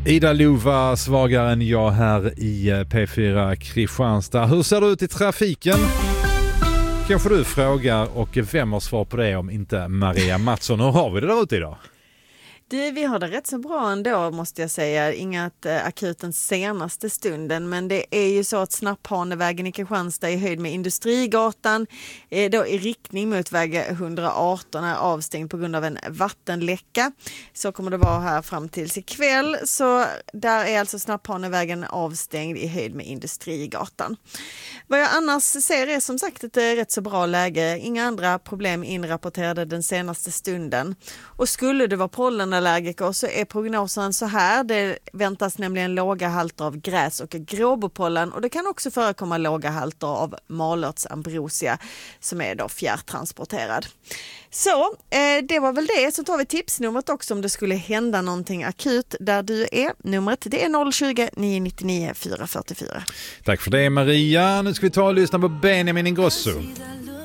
Ida Lova svagare än jag här i P4 Kristianstad. Hur ser det ut i trafiken? Kanske du frågar, och vem har svar på det om inte Maria Mattsson? Hur har vi det där ute idag? Vi har det rätt så bra ändå, måste jag säga. Inget akut den senaste stunden, men det är ju så att Snapphanevägen i Kristianstad i höjd med Industrigatan då i riktning mot väg 118 är avstängd på grund av en vattenläcka. Så kommer det vara här fram tills ikväll. Så där är alltså Snapphanevägen avstängd i höjd med Industrigatan. Vad jag annars ser är som sagt ett rätt så bra läge. Inga andra problem inrapporterade den senaste stunden. Och skulle det vara pollenallergiker så är prognosen så här. Det väntas nämligen låga halter av gräs- och gråbopollen, och det kan också förekomma låga halter av malörtsambrosia som är då fjärrtransporterad. Så det var väl det. Så tar vi tipsnumret också om det skulle hända någonting akut där du är. Numret det är 020 999 444. Tack för det, Maria. Nu ska vi ta och lyssna på Benjamin Ingrosso.